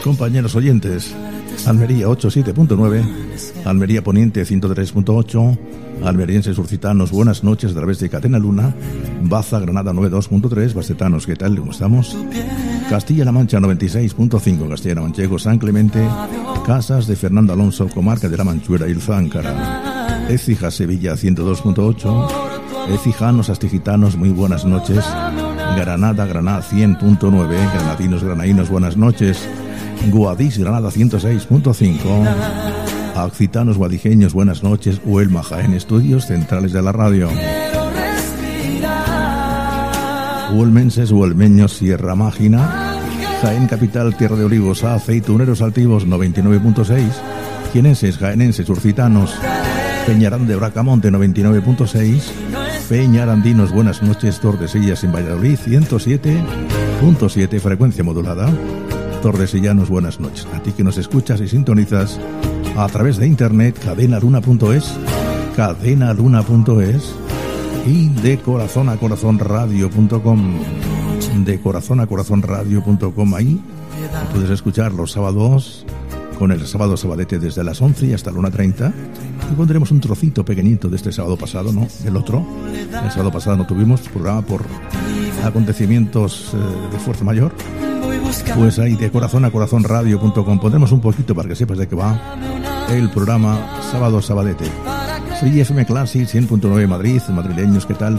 compañeros oyentes. Almería 87.9, Almería Poniente 103.8, almerienses urcitanos, buenas noches a través de Cadena Luna, Baza Granada 92.3, bacetanos, ¿qué tal? ¿Cómo estamos? Castilla-La Mancha 96.5, Castilla-La Manchego, San Clemente, Casas de Fernando Alonso, comarca de La Manchuela y Záncara, Écija Sevilla 102.8, Écijanos, Astigitanos, muy buenas noches, Granada 100.9, Granadinos, Granadinos, buenas noches, Guadix, Granada 106.5, Occitanos, Guadijeños, buenas noches, Huelma, Jaén, estudios centrales de la radio, Huelmenses, Huelmeños, Sierra Mágina, Jaén Capital, Tierra de Olivos, Aceituneros Altivos 99.6, Jienenses, Jaenenses, Urcitanos, Peñarán de Bracamonte 99.6, Peñarandinos, buenas noches, Tordesillas en Valladolid 107.7, frecuencia modulada. Tordesellanos, buenas noches. A ti que nos escuchas y sintonizas a través de internet, cadenaluna.es, y de corazón a corazón radio.com, de corazón a corazón radio.com. Ahí puedes escuchar los sábados con el sábado sabadete desde las 11 y hasta la 1:30. Y pondremos un trocito pequeñito de este sábado pasado, ¿no? El otro. El sábado pasado no tuvimos programa por acontecimientos de fuerza mayor. Pues ahí de corazón a corazón radio.com pondremos un poquito para que sepas de qué va el programa sábado sabadete. Soy FM Classic 100.9 Madrid, madrileños, ¿qué tal?